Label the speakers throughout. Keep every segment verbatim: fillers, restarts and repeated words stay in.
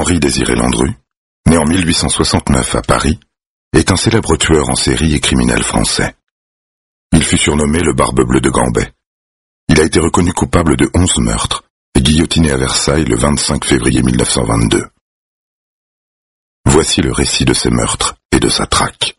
Speaker 1: Henri-Désiré Landru, né en mille huit cent soixante-neuf à Paris, est un célèbre tueur en série et criminel français. Il fut surnommé le Barbe Bleue de Gambais. Il a été reconnu coupable de onze meurtres et guillotiné à Versailles le vingt-cinq février mille neuf cent vingt-deux. Voici le récit de ses meurtres et de sa traque.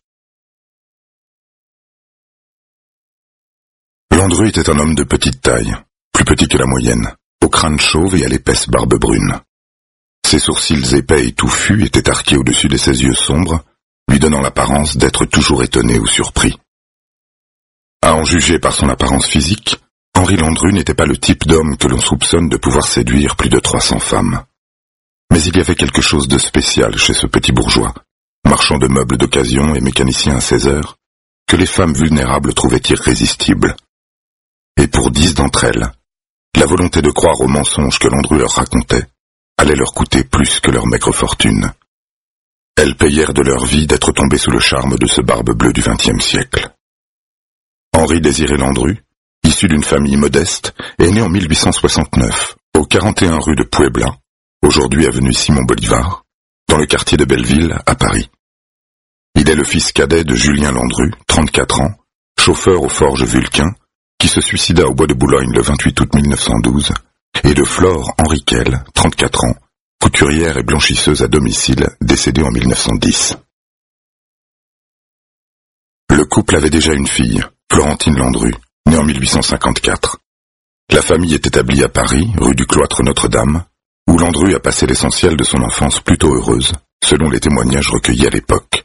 Speaker 1: Landru était un homme de petite taille, plus petit que la moyenne, au crâne chauve et à l'épaisse barbe brune. Ses sourcils épais et touffus étaient arqués au-dessus de ses yeux sombres, lui donnant l'apparence d'être toujours étonné ou surpris. À en juger par son apparence physique, Henri Landru n'était pas le type d'homme que l'on soupçonne de pouvoir séduire plus de trois cents femmes. Mais il y avait quelque chose de spécial chez ce petit bourgeois, marchand de meubles d'occasion et mécanicien à seize heures, que les femmes vulnérables trouvaient irrésistibles. Et pour dix d'entre elles, la volonté de croire aux mensonges que Landru leur racontait allait leur coûter plus que leur maigre fortune. Elles payèrent de leur vie d'être tombées sous le charme de ce Barbe Bleue du vingtième siècle. Henri-Désiré Landru, issu d'une famille modeste, est né en mille huit cent soixante-neuf, au quarante et un rue de Puebla, aujourd'hui avenue Simon Bolivar, dans le quartier de Belleville, à Paris. Il est le fils cadet de Julien Landru, trente-quatre ans, chauffeur aux forges Vulcain, qui se suicida au bois de Boulogne le vingt-huit août mille neuf cent douze, et de Flore Henriquel, trente-quatre ans, couturière et blanchisseuse à domicile, décédée en mille neuf cent dix. Le couple avait déjà une fille, Florentine Landru, née en mille huit cent cinquante-quatre. La famille est établie à Paris, rue du Cloître Notre-Dame, où Landru a passé l'essentiel de son enfance plutôt heureuse, selon les témoignages recueillis à l'époque.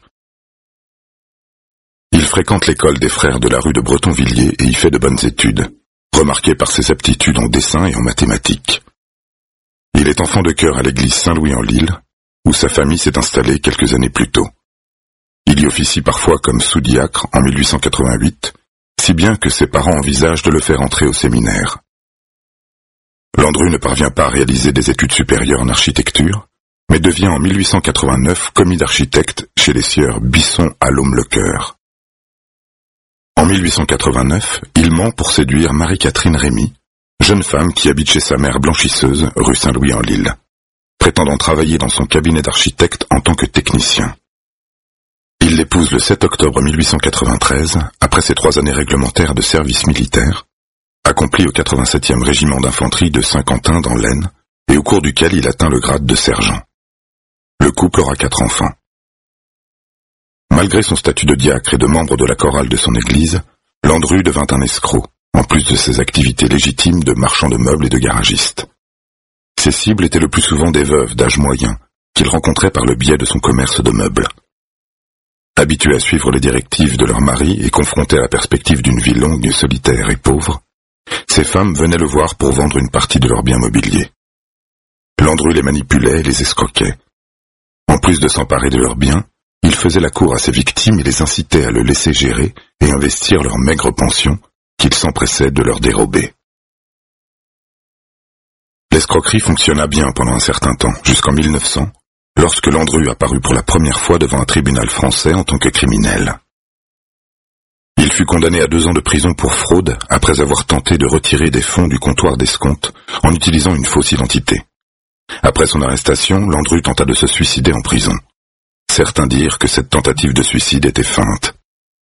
Speaker 1: Il fréquente l'école des frères de la rue de Bretonvilliers et y fait de bonnes études, remarqué par ses aptitudes en dessin et en mathématiques. Il est enfant de chœur à l'église Saint-Louis-en-Lille, où sa famille s'est installée quelques années plus tôt. Il y officie parfois comme sous-diacre en mille huit cent quatre-vingt-huit, si bien que ses parents envisagent de le faire entrer au séminaire. Landru ne parvient pas à réaliser des études supérieures en architecture, mais devient en mille huit cent quatre-vingt-neuf commis d'architecte chez les sieurs Bisson à Laume-le-Cœur. En mille huit cent quatre-vingt-neuf, il ment pour séduire Marie-Catherine Rémy, jeune femme qui habite chez sa mère blanchisseuse, rue Saint-Louis-en-Lille, prétendant travailler dans son cabinet d'architecte en tant que technicien. Il l'épouse le sept octobre mille huit cent quatre-vingt-treize, après ses trois années réglementaires de service militaire, accompli au quatre-vingt-septième régiment d'infanterie de Saint-Quentin dans l'Aisne, et au cours duquel il atteint le grade de sergent. Le couple aura quatre enfants. Malgré son statut de diacre et de membre de la chorale de son église, Landru devint un escroc, en plus de ses activités légitimes de marchand de meubles et de garagiste. Ses cibles étaient le plus souvent des veuves d'âge moyen, qu'il rencontrait par le biais de son commerce de meubles. Habitués à suivre les directives de leur mari et confrontés à la perspective d'une vie longue, solitaire et pauvre, ces femmes venaient le voir pour vendre une partie de leurs biens mobiliers. Landru les manipulait et les escroquait. En plus de s'emparer de leurs biens, il faisait la cour à ses victimes et les incitait à le laisser gérer et investir leur maigre pension qu'il s'empressait de leur dérober. L'escroquerie fonctionna bien pendant un certain temps, jusqu'en mille neuf cents, lorsque Landru apparut pour la première fois devant un tribunal français en tant que criminel. Il fut condamné à deux ans de prison pour fraude après avoir tenté de retirer des fonds du comptoir d'escompte en utilisant une fausse identité. Après son arrestation, Landru tenta de se suicider en prison. Certains dirent que cette tentative de suicide était feinte.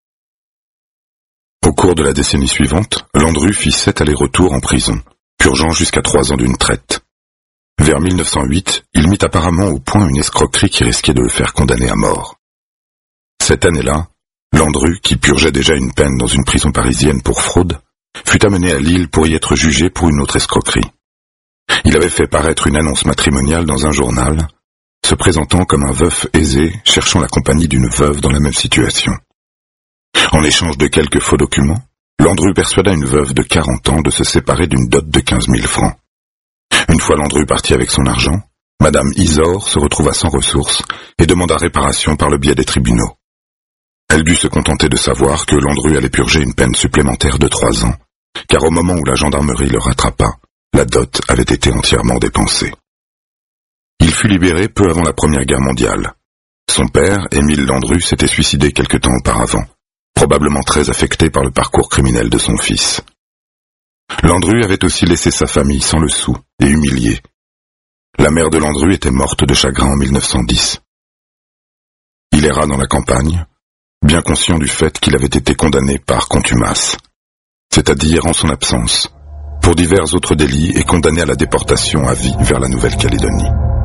Speaker 1: Au cours de la décennie suivante, Landru fit sept allers-retours en prison, purgeant jusqu'à trois ans d'une traite. Vers mille neuf cent huit, il mit apparemment au point une escroquerie qui risquait de le faire condamner à mort. Cette année-là, Landru, qui purgeait déjà une peine dans une prison parisienne pour fraude, fut amené à Lille pour y être jugé pour une autre escroquerie. Il avait fait paraître une annonce matrimoniale dans un journal, se présentant comme un veuf aisé cherchant la compagnie d'une veuve dans la même situation. En échange de quelques faux documents, Landru persuada une veuve de quarante ans de se séparer d'une dot de quinze mille francs. Une fois Landru parti avec son argent, Madame Isor se retrouva sans ressources et demanda réparation par le biais des tribunaux. Elle dut se contenter de savoir que Landru allait purger une peine supplémentaire de trois ans, car au moment où la gendarmerie le rattrapa, la dot avait été entièrement dépensée. Il fut libéré peu avant la Première Guerre mondiale. Son père, Émile Landru, s'était suicidé quelque temps auparavant, probablement très affecté par le parcours criminel de son fils. Landru avait aussi laissé sa famille sans le sou et humilié. La mère de Landru était morte de chagrin en mille neuf cent dix. Il erra dans la campagne, bien conscient du fait qu'il avait été condamné par contumace, c'est-à-dire en son absence, pour divers autres délits et condamné à la déportation à vie vers la Nouvelle-Calédonie.